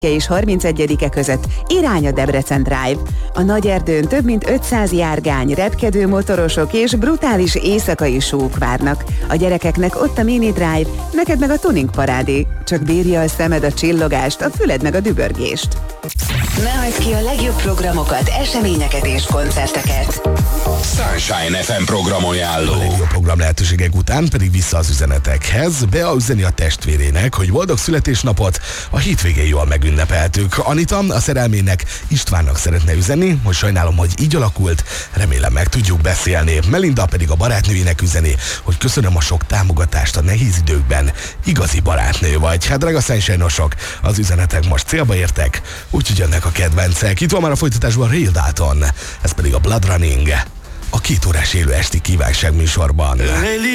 és 31-e között irány a Debrecen Drive. A nagy erdőn több mint 500 járgány, repkedő motorosok és brutális éjszakai show-k várnak. A gyerekeknek ott a mini drive, neked meg a tuning parádé. Csak bírja a szemed a csillogást, a füled meg a dübörgést. Ne hagyd ki a legjobb programokat, eseményeket és koncerteket. Sunshine FM programajánló. A legjobb program lehetőségek után pedig vissza az üzenetekhez. Bea üzeni a testvérének, hogy boldog születésnapot, a hétvégén jól megünnepeltük. Anita a szerelmének, Istvánnak szeretne üzenni, hogy sajnálom, hogy így alakult, remélem meg tudjuk beszélni. Melinda pedig a barátnőjének üzeni, hogy köszönöm a sok támogatást a nehéz időkben, igazi barátnő vagy. Hát drága Sunshine-osok, az üzenetek most célba értek, úgyhogy jönnek a kedvencek. Itt van már a folytatásban Ray Dalton, ez pedig a Blood Running, a 2 órás élő esti kívánság műsorban.